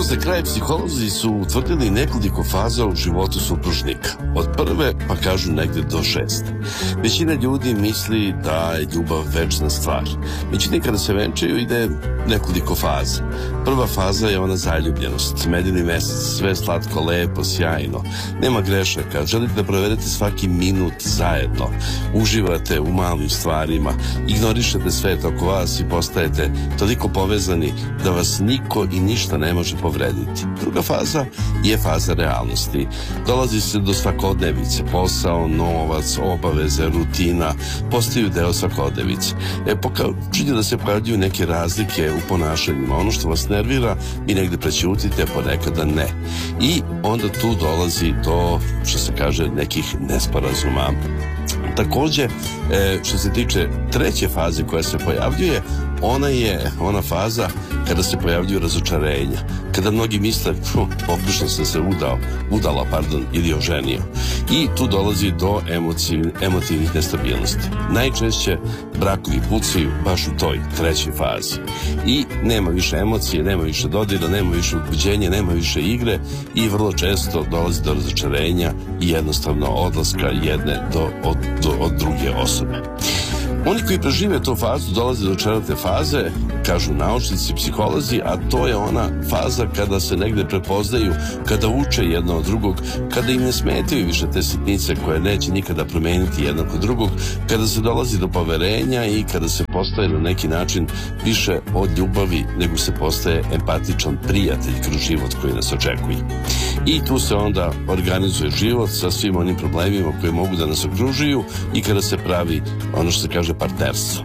Evo za kraj, psiholozi su utvrdili nekoliko faza u životu supružnika. Od prve, pa kažu negde do 6. Većina ljudi misli da je ljubav večna stvar. Međutim, kada se venčaju ide nekoliko faza. Prva faza je ona zaljubljenost. Medeni mesec, sve slatko, lepo, sjajno. Nema grešaka, želite da provedete svaki minut zajedno. Uživate u malim stvarima, ignorišete svet oko vas i postajete toliko povezani da vas niko i ništa ne može povrediti. Druga faza je faza realnosti. Dolazi se do svakodnevice, posao, novac, obaveze, rutina, postaju deo svakodnevice. Počinju da se pojavljuju neke razlike u ponašanjima. Ono što vas nervira vi negde prećutite, ponekada ne. I onda tu dolazi do, što se kaže, nekih nesporazuma. Takođe, što se tiče treće faze koja se pojavljuje, ona je ona faza kada se pojavljuju razočarenja, kada mnogi misle pogrešno sam se udala ili oženio. I tu dolazi do emotivnih nestabilnosti. Najčešće brakovi pucaju baš u toj trećoj fazi. I nema više emocije, nema više dodira, nema više uzbuđenja, nema više igre i vrlo često dolazi do razočarenja i jednostavno odlaska jedne od druge osobe. Oni koji prežive tu fazu dolaze do četvrte faze, kažu naučnici, psiholozi, a to je ona faza kada se negde prepoznaju, kada uče jedno od drugog, kada im ne smetaju više te sitnice koje neće nikada promeniti jednog od drugog, kada se dolazi do poverenja i kada se postaje na neki način više od ljubavi, nego se postaje empatičan prijatelj kroz život koji nas očekuje. I tu se onda organizuje život sa svim onim problemima koji mogu da nas okružuju i kada se pravi ono što se kaže partnerstvo.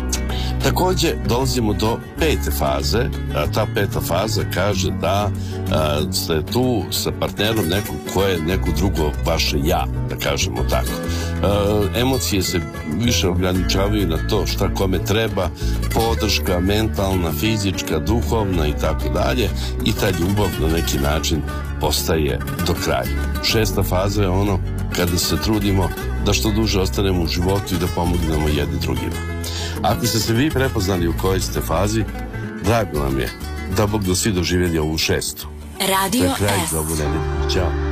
Takođe, dolazimo do pete faze, a ta peta faza kaže da ste tu sa partnerom nekog koje je neko drugo vaše ja, da kažemo tako. Emocije se više ograničavaju na to šta kome treba, podrška mentalna, fizička, duhovna i tako dalje, i ta ljubav na neki način postaje do kraja. Šesta faza je ono kada se trudimo da što duže ostanemo u životu i da pomognemo jedni drugima. Ako ste se vi prepoznali u kojoj ste fazi, drago nam je da Bog da svi doživjeli ovu šestu. Radio S. Ćao.